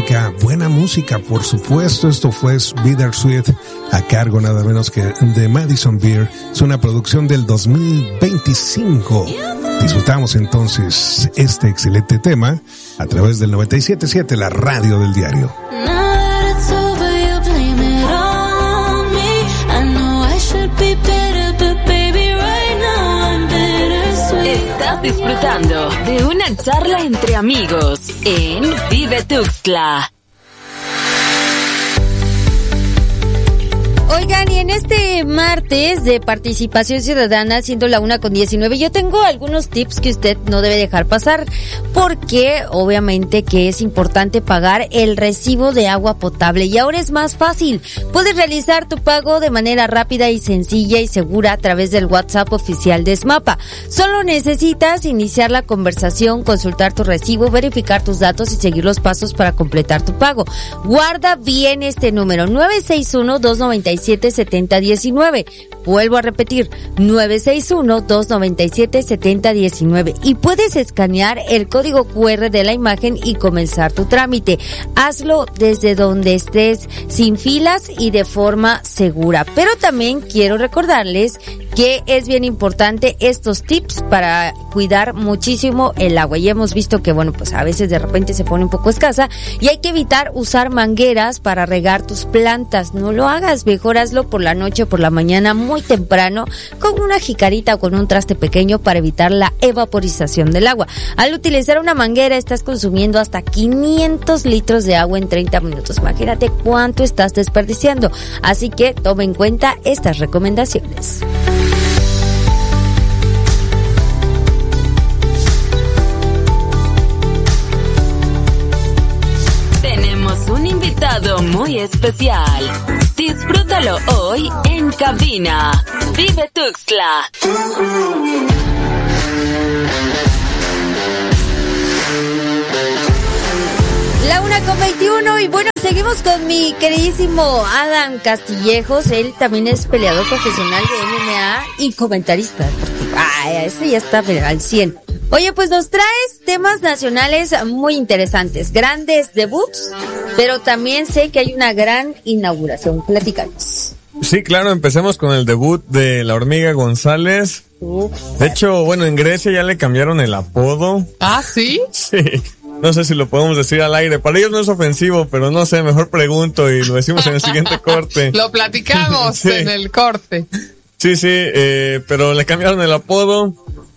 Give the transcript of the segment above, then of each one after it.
música, buena música, por supuesto. Esto fue Bittersweet, a cargo nada menos que de Madison Beer. Es una producción del 2025. Disfrutamos entonces este excelente tema a través del 97.7, la radio del diario. Estás disfrutando de una charla entre amigos en Vive Tuxtla. Oigan, y en este martes de participación ciudadana, siendo la 1:19, yo tengo algunos tips que usted no debe dejar pasar, porque obviamente que es importante pagar el recibo de agua potable, y ahora es más fácil. Puedes realizar tu pago de manera rápida y sencilla y segura a través del WhatsApp oficial de SMAPA. Solo necesitas iniciar la conversación, consultar tu recibo, verificar tus datos y seguir los pasos para completar tu pago. Guarda bien este número, 961-297-7019. Vuelvo a repetir, 961-297-7019. Y puedes escanear el código QR de la imagen y comenzar tu trámite. Hazlo desde donde estés, sin filas y de forma segura. Pero también quiero recordarles que es bien importante estos tips para cuidar muchísimo el agua. Ya hemos visto que, bueno, pues a veces de repente se pone un poco escasa y hay que evitar usar mangueras para regar tus plantas. No lo hagas, mejor hazlo por la noche o por la mañana muy temprano con una jicarita o con un traste pequeño para evitar la evaporización del agua. Al utilizar una manguera estás consumiendo hasta 500 litros de agua en 30 minutos. Imagínate cuánto estás desperdiciando. Así que toma en cuenta estas recomendaciones. Un invitado muy especial. Disfrútalo hoy en cabina. Vive Tuxtla. La 1:21 y bueno, seguimos con mi queridísimo Adam Castillejos. Él también es peleador profesional de MMA y comentarista deportivo. Ese ya está al 100. Oye, pues nos traes temas nacionales muy interesantes, grandes debuts, pero también sé que hay una gran inauguración. Platícanos. Sí, claro, empecemos con el debut de la Hormiga González. De hecho, bueno, en Grecia ya le cambiaron el apodo. ¿Ah, sí? Sí, no sé si lo podemos decir al aire. Para ellos no es ofensivo, pero no sé, mejor pregunto y lo decimos en el siguiente corte. Lo platicamos sí. En el corte. Sí, pero le cambiaron el apodo.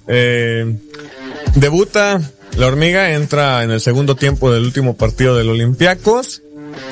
Debuta la Hormiga, entra en el segundo tiempo del último partido del Olympiacos.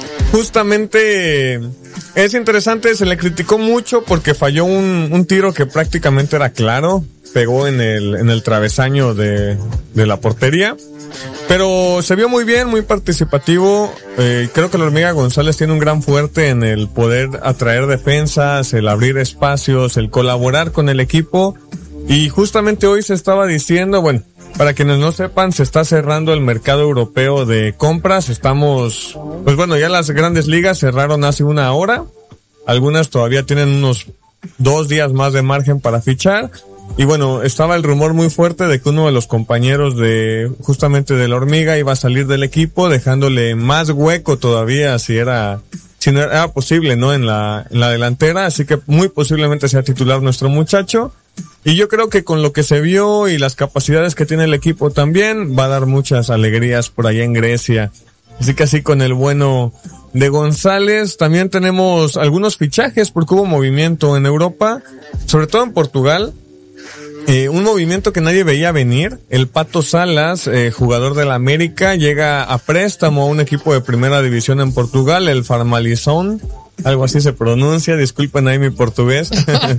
Justamente es interesante, se le criticó mucho porque falló un tiro que prácticamente era claro, pegó en el travesaño de la portería, pero se vio muy bien, muy participativo. Creo que la Hormiga González tiene un gran fuerte en el poder atraer defensas, el abrir espacios, el colaborar con el equipo. Y justamente hoy se estaba diciendo, bueno, para quienes no sepan, se está cerrando el mercado europeo de compras. Estamos, pues bueno, ya las grandes ligas cerraron hace una hora. Algunas todavía tienen unos 2 días más de margen para fichar. Y bueno, estaba el rumor muy fuerte de que uno de los compañeros justamente de la Hormiga iba a salir del equipo, dejándole más hueco todavía si no era posible, ¿no? En la delantera. Así que muy posiblemente sea titular nuestro muchacho. Y yo creo que con lo que se vio y las capacidades que tiene el equipo también va a dar muchas alegrías por allá en Grecia. Así que así con el bueno de González. También tenemos algunos fichajes porque hubo movimiento en Europa, sobre todo en Portugal. Un movimiento que nadie veía venir. El Pato Salas, jugador del América, llega a préstamo a un equipo de primera división en Portugal, el Farmalizón, algo así se pronuncia, disculpen ahí mi portugués.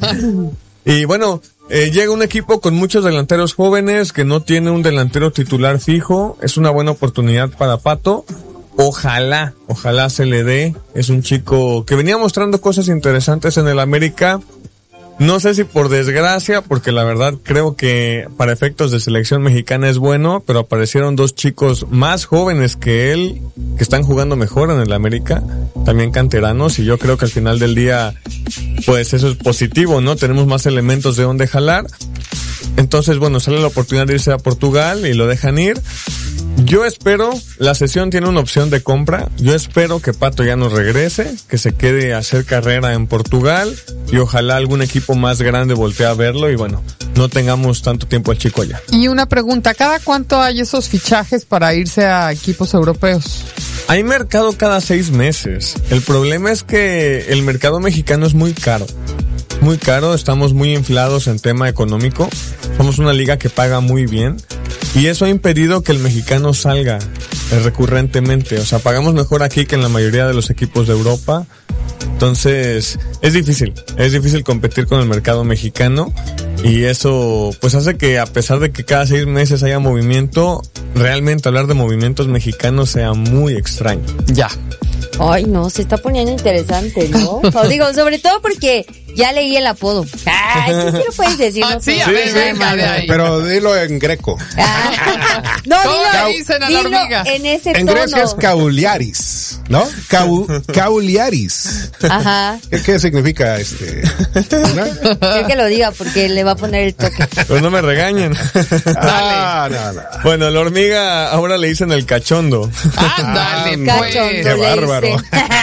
Y bueno, llega un equipo con muchos delanteros jóvenes que no tiene un delantero titular fijo. Es una buena oportunidad para Pato. Ojalá se le dé. Es un chico que venía mostrando cosas interesantes en el América. No sé si por desgracia, porque la verdad creo que para efectos de selección mexicana es bueno, pero aparecieron 2 chicos más jóvenes que él, que están jugando mejor en el América, también canteranos, y yo creo que al final del día, pues eso es positivo, ¿no? Tenemos más elementos de dónde jalar. Entonces, bueno, sale la oportunidad de irse a Portugal y lo dejan ir. Yo espero, la sesión tiene una opción de compra, yo espero que Pato ya nos regrese, que se quede a hacer carrera en Portugal y ojalá algún equipo más grande voltee a verlo y bueno, no tengamos tanto tiempo al chico allá. Y una pregunta, ¿cada cuánto hay esos fichajes para irse a equipos europeos? Hay mercado cada 6 meses. El problema es que el mercado mexicano es muy caro. Muy caro, estamos muy inflados en tema económico. Somos una liga que paga muy bien. Y eso ha impedido que el mexicano salga recurrentemente. O sea, pagamos mejor aquí que en la mayoría de los equipos de Europa. Entonces, es difícil competir con el mercado mexicano y eso pues hace que a pesar de que cada 6 meses haya movimiento, realmente hablar de movimientos mexicanos sea muy extraño. Ya. Ay, no, se está poniendo interesante, ¿no? O digo, sobre todo porque ya leí el apodo. Ay, sí lo puedes decir, ¿no? Sí, a ver, venga de ahí. Pero dilo en greco. No, ¿Cómo le dicen a la dilo hormiga? en ese En tono. greco es Cauliaris, ¿no? Cauliaris. Ajá. ¿Qué significa ¿no? Quiero que lo diga porque le va a poner el toque. Pero no me regañen. No. Bueno, la hormiga ahora le dicen el cachondo. Ándale, pues. Cachondo, Qué le bárbaro. dicen.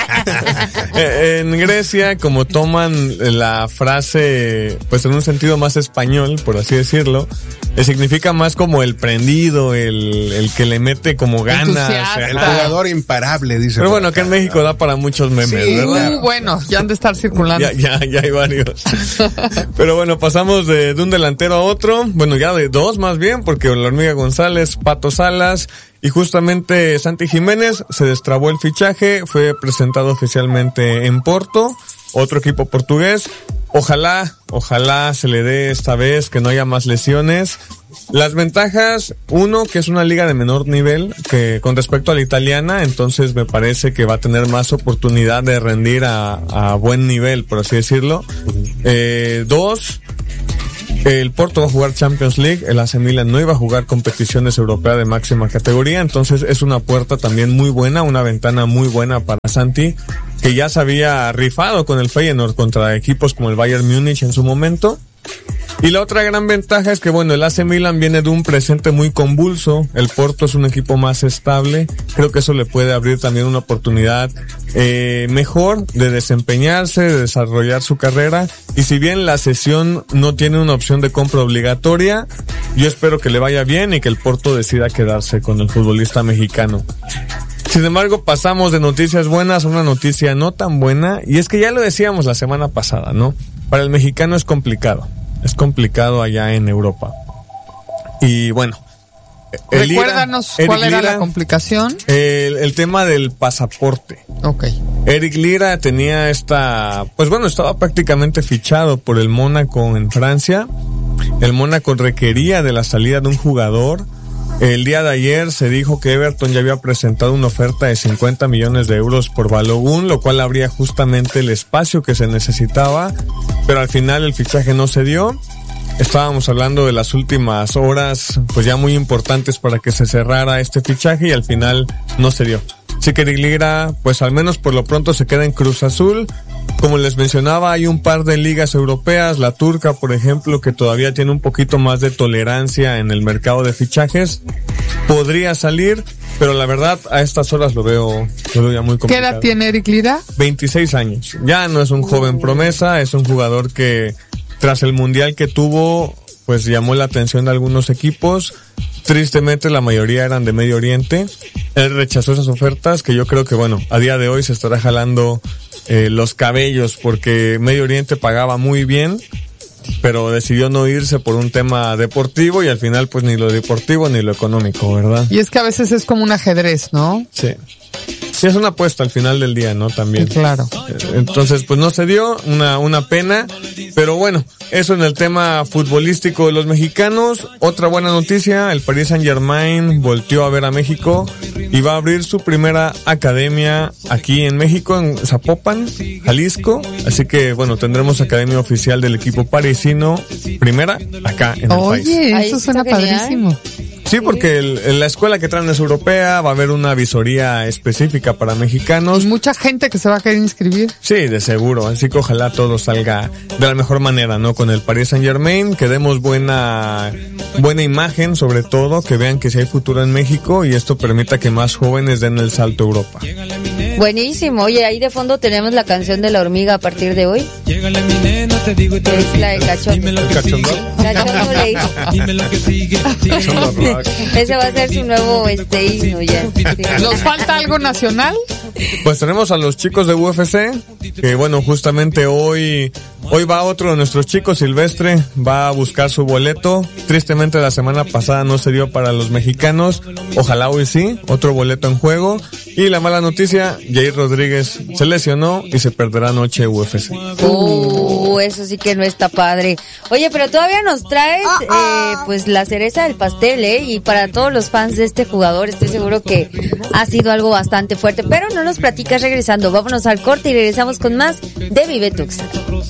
En Grecia, como toman la frase, pues en un sentido más español, por así decirlo, significa más como el prendido, el que le mete como ganas. Entusiasta. El jugador imparable, dice. Pero bueno, que en México da para muchos memes, Sí, ¿verdad? claro. Bueno, ya han de estar circulando. Ya hay varios. Pero bueno, pasamos de un delantero a otro. Bueno, ya de 2 más bien, porque la hormiga González, Pato Salas y justamente Santi Jiménez se destrabó el fichaje, fue presentado oficialmente en Porto, otro equipo portugués. Ojalá se le dé esta vez, que no haya más lesiones. Las ventajas, uno, que es una liga de menor nivel que con respecto a la italiana, entonces me parece que va a tener más oportunidad de rendir a buen nivel, por así decirlo. 2, el Porto va a jugar Champions League, el AC Milan no iba a jugar competiciones europeas de máxima categoría, entonces es una puerta también muy buena, una ventana muy buena para Santi, que ya se había rifado con el Feyenoord contra equipos como el Bayern Múnich en su momento. Y la otra gran ventaja es que, bueno, el AC Milan viene de un presente muy convulso, el Porto es un equipo más estable, creo que eso le puede abrir también una oportunidad mejor de desempeñarse, de desarrollar su carrera, y si bien la cesión no tiene una opción de compra obligatoria, yo espero que le vaya bien y que el Porto decida quedarse con el futbolista mexicano. Sin embargo, pasamos de noticias buenas a una noticia no tan buena, y es que ya lo decíamos la semana pasada, ¿no? Para el mexicano es complicado allá en Europa. Y bueno, Recuérdanos cuál era la complicación. El tema del pasaporte. Ok. Eric Lira tenía estaba prácticamente fichado por el Mónaco en Francia. El Mónaco requería de la salida de un jugador. El día de ayer se dijo que Everton ya había presentado una oferta de 50 millones de euros por Balogun, lo cual abría justamente el espacio que se necesitaba, pero al final el fichaje no se dio. Estábamos hablando de las últimas horas, pues ya muy importantes para que se cerrara este fichaje y al final no se dio. Así que Eric Lira, pues al menos por lo pronto se queda en Cruz Azul. Como les mencionaba, hay un par de ligas europeas, la turca, por ejemplo, que todavía tiene un poquito más de tolerancia en el mercado de fichajes. Podría salir, pero la verdad, a estas horas lo veo ya muy complicado. ¿Qué edad tiene Eric Lira? 26 años. Ya no es un joven promesa, es un jugador que, tras el mundial que tuvo, pues llamó la atención de algunos equipos. Tristemente la mayoría eran de Medio Oriente. Él rechazó esas ofertas que yo creo que, bueno, a día de hoy se estará jalando los cabellos porque Medio Oriente pagaba muy bien, pero decidió no irse por un tema deportivo y al final pues ni lo deportivo ni lo económico, ¿verdad? Y es que a veces es como un ajedrez, ¿no? Sí. Sí, es una apuesta al final del día, ¿no? También. Sí, claro. Entonces, pues no se dio, una pena, pero bueno, eso en el tema futbolístico de los mexicanos. Otra buena noticia, el Paris Saint-Germain volteó a ver a México y va a abrir su primera academia aquí en México, en Zapopan, Jalisco. Así que, bueno, tendremos academia oficial del equipo parisino, primera, acá en el país. Oye, Ahí eso está suena genial. padrísimo. Sí, porque la escuela que traen es europea, va a haber una visoría específica para mexicanos. Y mucha gente que se va a querer inscribir. Sí, de seguro, así que ojalá todo salga de la mejor manera, ¿no? Con el Paris Saint-Germain, que demos buena imagen, sobre todo, que vean que sí hay futuro en México y esto permita que más jóvenes den el salto a Europa. Buenísimo. Oye, ahí de fondo tenemos la canción de la hormiga a partir de hoy. Es la de Cachondo. ¿Cachondo? Cachondo le digo. Cachondo rock. Ese va a ser su nuevo himno ya. Sí. ¿Nos falta algo nacional? Pues tenemos a los chicos de UFC, que bueno, justamente hoy va otro de nuestros chicos, Silvestre, va a buscar su boleto. Tristemente la semana pasada no se dio para los mexicanos, ojalá hoy sí, otro boleto en juego. Y la mala noticia, Jair Rodríguez se lesionó y se perderá noche UFC. Eso sí que no está padre. Oye, pero todavía nos traes pues la cereza del pastel, y para todos los fans de este jugador estoy seguro que ha sido algo bastante fuerte, pero no nos platicas regresando. Vámonos al corte y regresamos con más de Vive Tuxtla.